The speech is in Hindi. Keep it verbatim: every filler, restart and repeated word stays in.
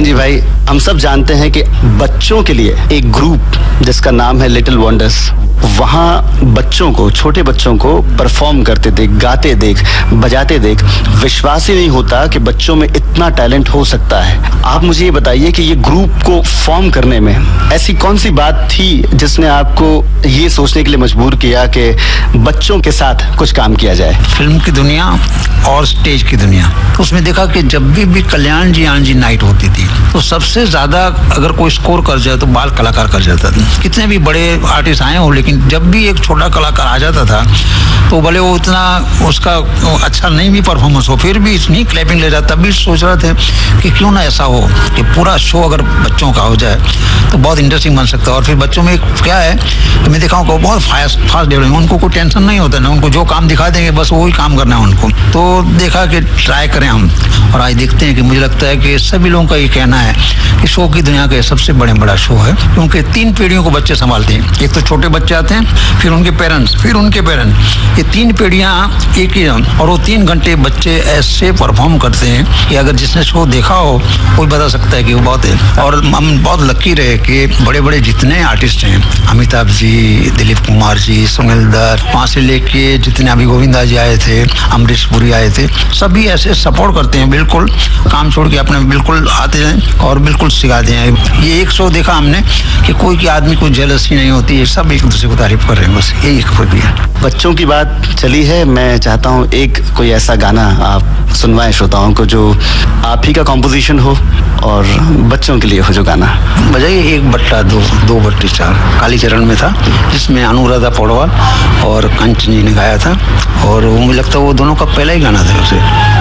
कल्याण जी भाई, हम सब जानते हैं कि बच्चों के लिए एक ग्रुप जिसका नाम है लिटिल वंडर्स, वहाँ बच्चों को, छोटे बच्चों को परफॉर्म करते देख, गाते देख, बजाते देख विश्वास ही नहीं होता कि बच्चों में इतना टैलेंट हो सकता है। आप मुझे ये बताइए कि ये ग्रुप को फॉर्म करने में ऐसी कौन सी बात थी जिसने आपको ये सोचने के लिए मजबूर किया कि बच्चों के साथ कुछ काम किया जाए? फिल्म की दुनिया और स्टेज की दुनिया, तो उसमें देखा कि जब भी भी कल्याण जी आंजी नाइट होती थी तो सबसे ज्यादा अगर कोई स्कोर कर जाए तो बाल कलाकार कर जाता था। कितने भी बड़े आर्टिस्ट आए हो, लेकिन जब भी एक छोटा कलाकार आ जाता था तो भले वो इतना उसका अच्छा नहीं भी परफॉर्मेंस हो, फिर भी इतनी क्लैपिंग ले जाता। तभी सोच रहे थे कि क्यों ना ऐसा हो कि पूरा शो अगर बच्चों का हो जाए तो बहुत इंटरेस्टिंग बन सकता है। और फिर बच्चों में क्या है कि मैं देखा हूँ बहुत फास्ट फास्ट डेवलपिंग, उनको कोई टेंशन नहीं होता ना, उनको जो काम दिखा देंगे बस वही काम करना है उनको। तो देखा कि ट्राई करें हम, और आज देखते हैं कि मुझे लगता है कि सभी लोगों का ये कहना है कि शो की दुनिया का सबसे बड़े बड़ा शो है, क्योंकि तीन पीढ़ियों को बच्चे संभालते हैं। एक तो छोटे बच्चे आते हैं, फिर उनके पेरेंट्स, फिर उनके पेरेंट्स, ये तीन पीढ़ियाँ एक ही, और वो तीन घंटे बच्चे ऐसे परफॉर्म करते हैं कि अगर जिसने शो देखा हो कोई बता सकता है कि वो बहुत है। और हम बहुत लकी रहे कि बड़े बड़े जितने आर्टिस्ट हैं, अमिताभ जी, दिलीप कुमार जी, सुनील दत्त, वहाँ से लेके जितने अभी गोविंदा जी आए थे, अमरीश पुरी आए थे, सभी ऐसे सपोर्ट करते हैं, बिल्कुल काम छोड़ के अपने बिल्कुल आते हैं और बिल्कुल सिखाते हैं। ये एक शो देखा हमने कि कोई की आदमी को जेलसी नहीं होती है, सब एक दूसरे को तारीफ कर रहे हैं, बस यही एक खूबी है। बच्चों की बात चली है, मैं चाहता हूँ एक कोई ऐसा गाना आप सुनवाएं श्रोताओं को जो आप ही का कॉम्पोजिशन हो और बच्चों के लिए हो जो गाना। बजाइए एक बट्टा दो, दो बट्टे चार, कालीचरण में था, जिसमें अनुराधा पौडवाल और कंचन जी ने गाया था, और वो मुझे लगता है वो दोनों का पहला ही गाना था उसे।